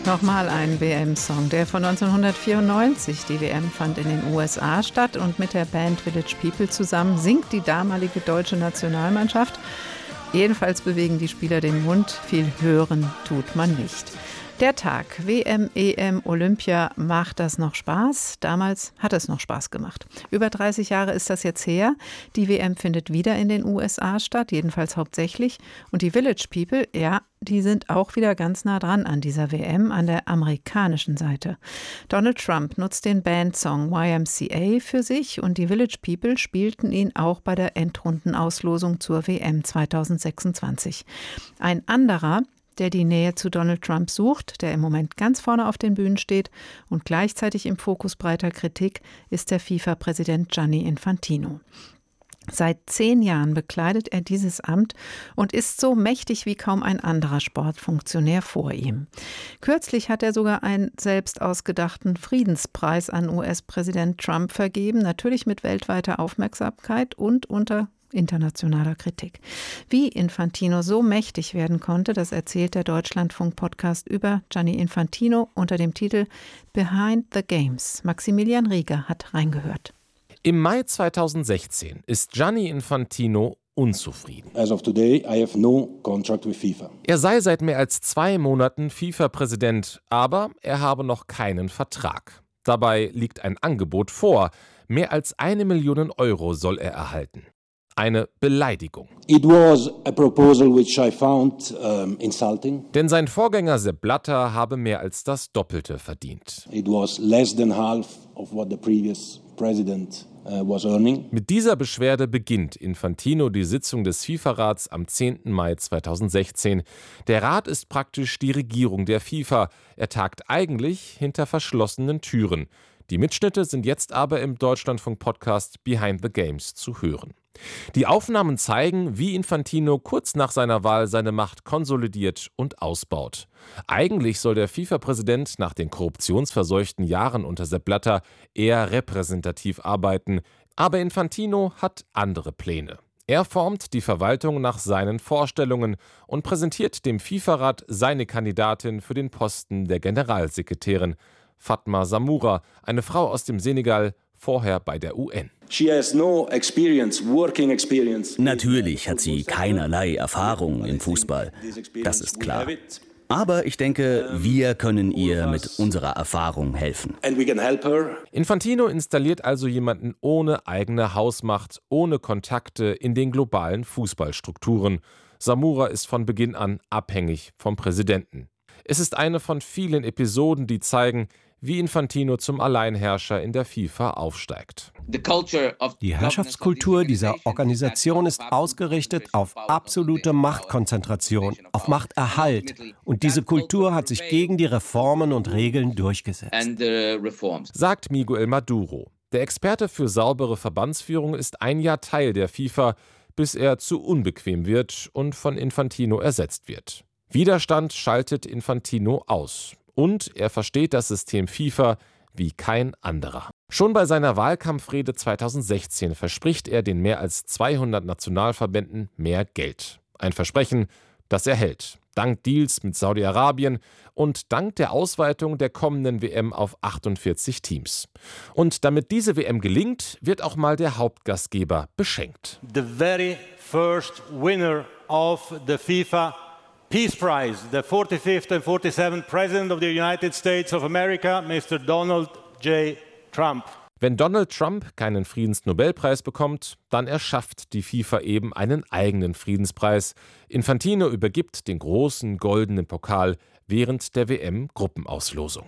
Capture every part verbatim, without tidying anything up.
Nochmal ein W M-Song, der von neunzehnhundertvierundneunzig. Die W M fand in den U S A statt und mit der Band Village People zusammen singt die damalige deutsche Nationalmannschaft. Jedenfalls bewegen die Spieler den Mund, viel hören tut man nicht. Der Tag, W M, E M, Olympia, macht das noch Spaß? Damals hat es noch Spaß gemacht. Über dreißig Jahre ist das jetzt her. Die W M findet wieder in den U S A statt, jedenfalls hauptsächlich. Und die Village People, ja, die sind auch wieder ganz nah dran an dieser W M, an der amerikanischen Seite. Donald Trump nutzt den Bandsong Y M C A für sich und die Village People spielten ihn auch bei der Endrundenauslosung zur W M zweitausendsechsundzwanzig. Ein anderer, der die Nähe zu Donald Trump sucht, der im Moment ganz vorne auf den Bühnen steht und gleichzeitig im Fokus breiter Kritik, ist der FIFA-Präsident Gianni Infantino. Seit zehn Jahren bekleidet er dieses Amt und ist so mächtig wie kaum ein anderer Sportfunktionär vor ihm. Kürzlich hat er sogar einen selbst ausgedachten Friedenspreis an U S-Präsident Trump vergeben, natürlich mit weltweiter Aufmerksamkeit und unter internationaler Kritik. Wie Infantino so mächtig werden konnte, das erzählt der Deutschlandfunk-Podcast über Gianni Infantino unter dem Titel Behind the Games. Maximilian Rieger hat reingehört. Im Mai zweitausendsechzehn ist Gianni Infantino unzufrieden. As of today, I have no contract with FIFA. Er sei seit mehr als zwei Monaten FIFA-Präsident, aber er habe noch keinen Vertrag. Dabei liegt ein Angebot vor. Mehr als eine Million Euro soll er erhalten. Eine Beleidigung. It was a proposal which I found um, insulting. Denn sein Vorgänger Sepp Blatter habe mehr als das Doppelte verdient. It was less than half of what the previous president uh, was earning. Mit dieser Beschwerde beginnt Infantino die Sitzung des FIFA-Rats am zehnten Mai zweitausendsechzehn. Der Rat ist praktisch die Regierung der FIFA. Er tagt eigentlich hinter verschlossenen Türen. Die Mitschnitte sind jetzt aber im Deutschlandfunk-Podcast Behind the Games zu hören. Die Aufnahmen zeigen, wie Infantino kurz nach seiner Wahl seine Macht konsolidiert und ausbaut. Eigentlich soll der FIFA-Präsident nach den korruptionsverseuchten Jahren unter Sepp Blatter eher repräsentativ arbeiten, aber Infantino hat andere Pläne. Er formt die Verwaltung nach seinen Vorstellungen und präsentiert dem FIFA-Rat seine Kandidatin für den Posten der Generalsekretärin, Fatma Samoura, eine Frau aus dem Senegal, vorher bei der U N. She has no experience, working experience. Natürlich hat sie keinerlei Erfahrung im Fußball. Das ist klar. Aber ich denke, wir können ihr mit unserer Erfahrung helfen. And we can help her. Infantino installiert also jemanden ohne eigene Hausmacht, ohne Kontakte in den globalen Fußballstrukturen. Samoura ist von Beginn an abhängig vom Präsidenten. Es ist eine von vielen Episoden, die zeigen, wie Infantino zum Alleinherrscher in der FIFA aufsteigt. Die Herrschaftskultur dieser Organisation ist ausgerichtet auf absolute Machtkonzentration, auf Machterhalt. Und diese Kultur hat sich gegen die Reformen und Regeln durchgesetzt. Sagt Miguel Maduro. Der Experte für saubere Verbandsführung ist ein Jahr Teil der FIFA, bis er zu unbequem wird und von Infantino ersetzt wird. Widerstand schaltet Infantino aus. Und er versteht das System FIFA wie kein anderer. Schon bei seiner Wahlkampfrede zweitausendsechzehn verspricht er den mehr als zweihundert Nationalverbänden mehr Geld. Ein Versprechen, das er hält. Dank Deals mit Saudi-Arabien und dank der Ausweitung der kommenden W M auf achtundvierzig Teams. Und damit diese W M gelingt, wird auch mal der Hauptgastgeber beschenkt. The very first winner of the FIFA Peace Prize, the forty-fifth and forty-seventh President of the United States of America, Mister Donald J. Trump. Wenn Donald Trump keinen Friedensnobelpreis bekommt, dann erschafft die FIFA eben einen eigenen Friedenspreis. Infantino übergibt den großen goldenen Pokal während der W M-Gruppenauslosung.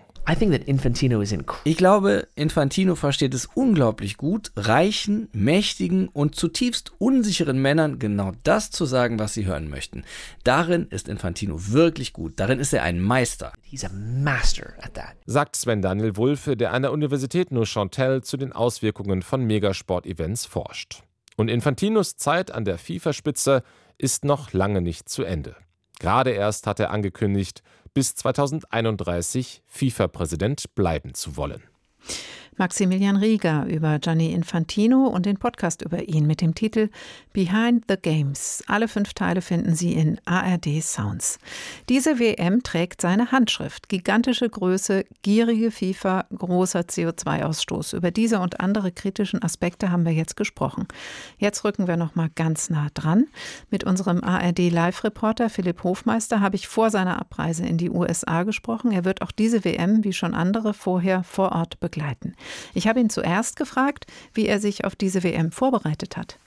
Ich glaube, Infantino versteht es unglaublich gut, reichen, mächtigen und zutiefst unsicheren Männern genau das zu sagen, was sie hören möchten. Darin ist Infantino wirklich gut. Darin ist er ein Meister. He's a master at that. Sagt Sven Daniel Wulfe, der an der Universität Neuchâtel zu den Auswirkungen von Megasport-Events forscht. Und Infantinos Zeit an der FIFA-Spitze ist noch lange nicht zu Ende. Gerade erst hat er angekündigt, bis zweitausendeinunddreißig FIFA-Präsident bleiben zu wollen. Maximilian Rieger über Gianni Infantino und den Podcast über ihn mit dem Titel Behind the Games. Alle fünf Teile finden Sie in A R D Sounds. Diese W M trägt seine Handschrift. Gigantische Größe, gierige FIFA, großer C O zwei Ausstoß. Über diese und andere kritischen Aspekte haben wir jetzt gesprochen. Jetzt rücken wir noch mal ganz nah dran. Mit unserem A R D-Live-Reporter Philipp Hofmeister habe ich vor seiner Abreise in die U S A gesprochen. Er wird auch diese W M, wie schon andere, vorher vor Ort begleiten. Ich habe ihn zuerst gefragt, wie er sich auf diese W M vorbereitet hat.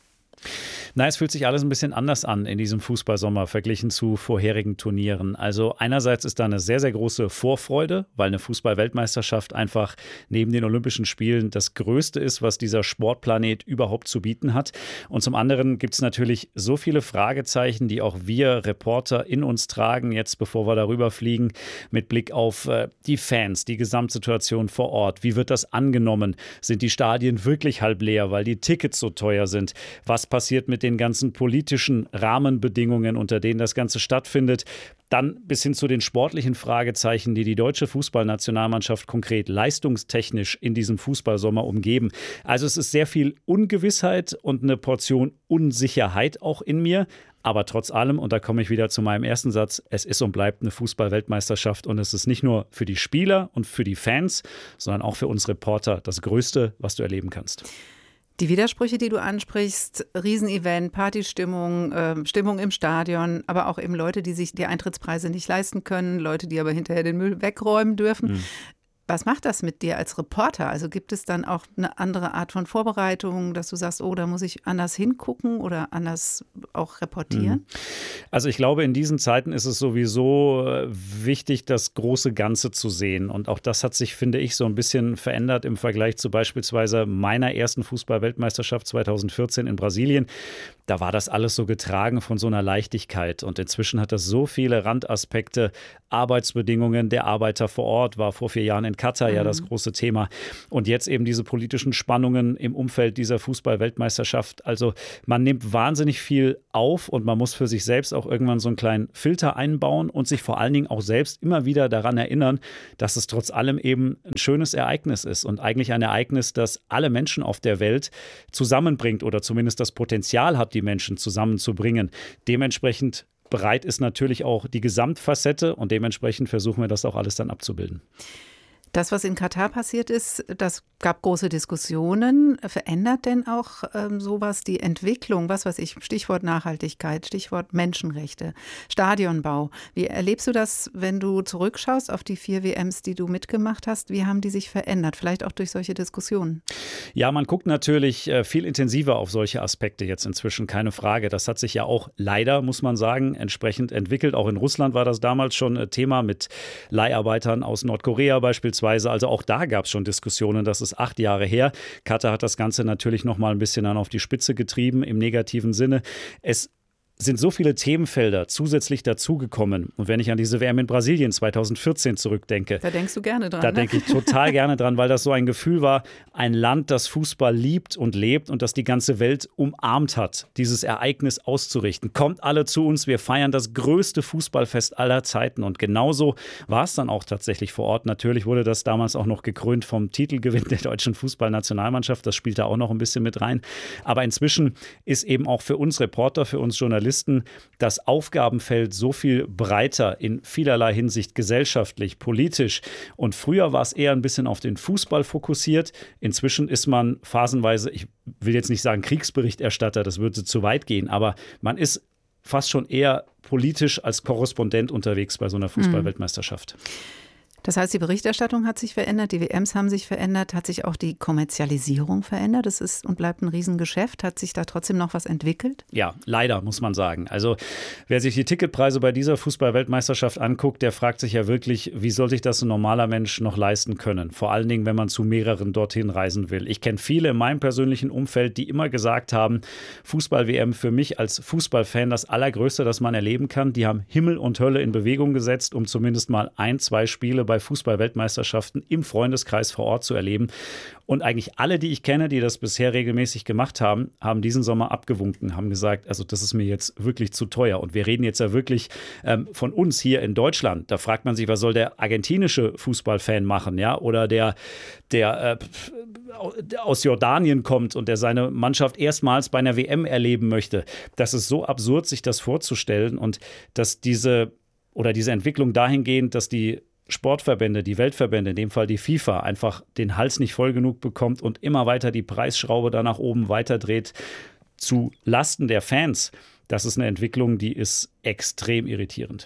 Na, es fühlt sich alles ein bisschen anders an in diesem Fußballsommer verglichen zu vorherigen Turnieren. Also einerseits ist da eine sehr, sehr große Vorfreude, weil eine Fußball-Weltmeisterschaft einfach neben den Olympischen Spielen das Größte ist, was dieser Sportplanet überhaupt zu bieten hat. Und zum anderen gibt es natürlich so viele Fragezeichen, die auch wir Reporter in uns tragen, jetzt bevor wir darüber fliegen, mit Blick auf äh, die Fans, die Gesamtsituation vor Ort. Wie wird das angenommen? Sind die Stadien wirklich halb leer, weil die Tickets so teuer sind? Was passiert mit den ganzen politischen Rahmenbedingungen, unter denen das Ganze stattfindet? Dann bis hin zu den sportlichen Fragezeichen, die die deutsche Fußballnationalmannschaft konkret leistungstechnisch in diesem Fußballsommer umgeben. Also es ist sehr viel Ungewissheit und eine Portion Unsicherheit auch in mir. Aber trotz allem, und da komme ich wieder zu meinem ersten Satz, es ist und bleibt eine Fußball-Weltmeisterschaft und es ist nicht nur für die Spieler und für die Fans, sondern auch für uns Reporter das Größte, was du erleben kannst. Die Widersprüche, die du ansprichst, Riesenevent, Partystimmung, äh, Stimmung im Stadion, aber auch eben Leute, die sich die Eintrittspreise nicht leisten können, Leute, die aber hinterher den Müll wegräumen dürfen. Mhm. Was macht das mit dir als Reporter? Also gibt es dann auch eine andere Art von Vorbereitung, dass du sagst, oh, da muss ich anders hingucken oder anders auch reportieren? Also ich glaube, in diesen Zeiten ist es sowieso wichtig, das große Ganze zu sehen. Und auch das hat sich, finde ich, so ein bisschen verändert im Vergleich zu beispielsweise meiner ersten Fußball-Weltmeisterschaft zweitausendvierzehn in Brasilien. Da war das alles so getragen von so einer Leichtigkeit. Und inzwischen hat das so viele Randaspekte. Arbeitsbedingungen der Arbeiter vor Ort war vor vier Jahren in Katar mhm. ja das große Thema. Und jetzt eben diese politischen Spannungen im Umfeld dieser Fußball-Weltmeisterschaft. Also man nimmt wahnsinnig viel auf und man muss für sich selbst auch irgendwann so einen kleinen Filter einbauen und sich vor allen Dingen auch selbst immer wieder daran erinnern, dass es trotz allem eben ein schönes Ereignis ist und eigentlich ein Ereignis, das alle Menschen auf der Welt zusammenbringt oder zumindest das Potenzial hat, die Menschen zusammenzubringen. Dementsprechend breit ist natürlich auch die Gesamtfacette und dementsprechend versuchen wir das auch alles dann abzubilden. Das, was in Katar passiert ist, das gab große Diskussionen. Verändert denn auch ähm, sowas die Entwicklung, was weiß ich, Stichwort Nachhaltigkeit, Stichwort Menschenrechte, Stadionbau. Wie erlebst du das, wenn du zurückschaust auf die vier W Ms, die du mitgemacht hast? Wie haben die sich verändert? Vielleicht auch durch solche Diskussionen? Ja, man guckt natürlich äh, viel intensiver auf solche Aspekte jetzt inzwischen, keine Frage. Das hat sich ja auch leider, muss man sagen, entsprechend entwickelt. Auch in Russland war das damals schon äh, Thema mit Leiharbeitern aus Nordkorea beispielsweise. Also auch da gab es schon Diskussionen, das ist acht Jahre her. Katar hat das Ganze natürlich noch mal ein bisschen dann auf die Spitze getrieben, im negativen Sinne. Es sind so viele Themenfelder zusätzlich dazugekommen. Und wenn ich an diese W M in Brasilien zweitausendvierzehn zurückdenke. Da denkst du gerne dran. Da ne? denke ich total gerne dran, weil das so ein Gefühl war, ein Land, das Fußball liebt und lebt und das die ganze Welt umarmt hat, dieses Ereignis auszurichten. Kommt alle zu uns, wir feiern das größte Fußballfest aller Zeiten. Und genauso war es dann auch tatsächlich vor Ort. Natürlich wurde das damals auch noch gekrönt vom Titelgewinn der deutschen Fußballnationalmannschaft. Das spielt da auch noch ein bisschen mit rein. Aber inzwischen ist eben auch für uns Reporter, für uns Journalisten, das Aufgabenfeld so viel breiter in vielerlei Hinsicht gesellschaftlich, politisch. Und früher war es eher ein bisschen auf den Fußball fokussiert. Inzwischen ist man phasenweise, ich will jetzt nicht sagen Kriegsberichterstatter, das würde zu weit gehen, aber man ist fast schon eher politisch als Korrespondent unterwegs bei so einer Fußball-Weltmeisterschaft. Das heißt, die Berichterstattung hat sich verändert, die W Ms haben sich verändert, hat sich auch die Kommerzialisierung verändert. Das ist und bleibt ein Riesengeschäft. Hat sich da trotzdem noch was entwickelt? Ja, leider, muss man sagen. Also wer sich die Ticketpreise bei dieser Fußball-Weltmeisterschaft anguckt, der fragt sich ja wirklich, wie soll sich das ein normaler Mensch noch leisten können? Vor allen Dingen, wenn man zu mehreren dorthin reisen will. Ich kenne viele in meinem persönlichen Umfeld, die immer gesagt haben, Fußball-W M für mich als Fußballfan das Allergrößte, das man erleben kann. Die haben Himmel und Hölle in Bewegung gesetzt, um zumindest mal ein, zwei Spiele bei Fußball-Weltmeisterschaften im Freundeskreis vor Ort zu erleben. Und eigentlich alle, die ich kenne, die das bisher regelmäßig gemacht haben, haben diesen Sommer abgewunken, haben gesagt, also das ist mir jetzt wirklich zu teuer. Und wir reden jetzt ja wirklich ähm, von uns hier in Deutschland. Da fragt man sich, was soll der argentinische Fußballfan machen, ja? Oder der, der äh, aus Jordanien kommt und der seine Mannschaft erstmals bei einer W M erleben möchte. Das ist so absurd, sich das vorzustellen und dass diese oder diese Entwicklung dahingehend, dass die Sportverbände, die Weltverbände, in dem Fall die FIFA, einfach den Hals nicht voll genug bekommt und immer weiter die Preisschraube da nach oben weiterdreht zu Lasten der Fans. Das ist eine Entwicklung, die ist extrem irritierend.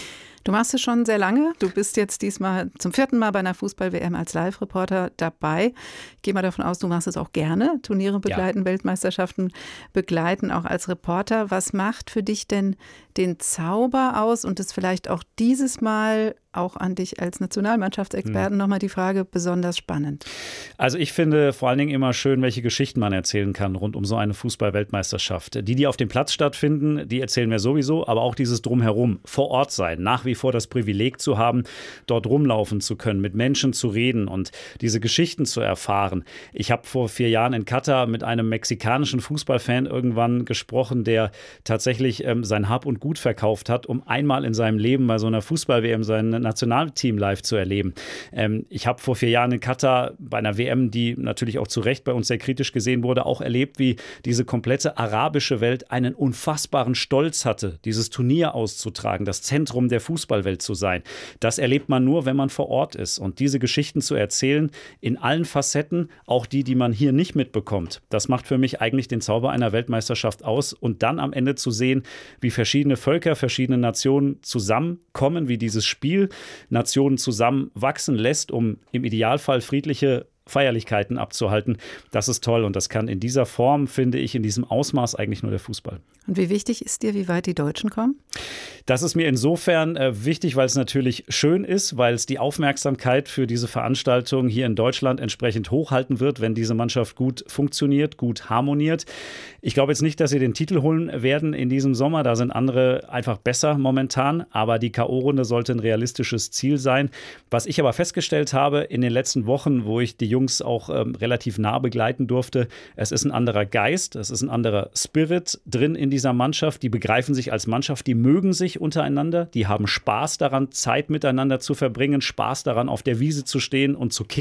Du machst es schon sehr lange. Du bist jetzt diesmal zum vierten Mal bei einer Fußball-W M als Live-Reporter dabei. Ich gehe mal davon aus, du machst es auch gerne. Turniere begleiten, ja. Weltmeisterschaften begleiten, auch als Reporter. Was macht für dich denn den Zauber aus und ist vielleicht auch dieses Mal auch an dich als Nationalmannschaftsexperten hm. nochmal die Frage besonders spannend? Also ich finde vor allen Dingen immer schön, welche Geschichten man erzählen kann rund um so eine Fußball-Weltmeisterschaft. Die, die auf dem Platz stattfinden, die erzählen wir sowieso, aber auch dieses Drumherum, vor Ort sein, nach wie vor das Privileg zu haben, dort rumlaufen zu können, mit Menschen zu reden und diese Geschichten zu erfahren. Ich habe vor vier Jahren in Katar mit einem mexikanischen Fußballfan irgendwann gesprochen, der tatsächlich ähm, sein Hab und Gut verkauft hat, um einmal in seinem Leben bei so einer Fußball-W M sein Nationalteam live zu erleben. Ähm, ich habe vor vier Jahren in Katar bei einer W M, die natürlich auch zu Recht bei uns sehr kritisch gesehen wurde, auch erlebt, wie diese komplette arabische Welt einen unfassbaren Stolz hatte, dieses Turnier auszutragen, das Zentrum der Fußballwelt zu sein. Das erlebt man nur, wenn man vor Ort ist. Und diese Geschichten zu erzählen, in allen Facetten, auch die, die man hier nicht mitbekommt, das macht für mich eigentlich den Zauber einer Weltmeisterschaft aus. Und dann am Ende zu sehen, wie verschiedene Völker, verschiedene Nationen zusammenkommen, wie dieses Spiel Nationen zusammenwachsen lässt, um im Idealfall friedliche Feierlichkeiten abzuhalten. Das ist toll und das kann in dieser Form, finde ich, in diesem Ausmaß eigentlich nur der Fußball. Und wie wichtig ist dir, wie weit die Deutschen kommen? Das ist mir insofern äh, wichtig, weil es natürlich schön ist, weil es die Aufmerksamkeit für diese Veranstaltung hier in Deutschland entsprechend hochhalten wird, wenn diese Mannschaft gut funktioniert, gut harmoniert. Ich glaube jetzt nicht, dass sie den Titel holen werden in diesem Sommer. Da sind andere einfach besser momentan. Aber die K O-Runde sollte ein realistisches Ziel sein. Was ich aber festgestellt habe in den letzten Wochen, wo ich die Jungs auch ähm, relativ nah begleiten durfte, es ist ein anderer Geist, es ist ein anderer Spirit drin in dieser Mannschaft. Die begreifen sich als Mannschaft, die mögen sich untereinander, die haben Spaß daran, Zeit miteinander zu verbringen, Spaß daran, auf der Wiese zu stehen und zu kicken.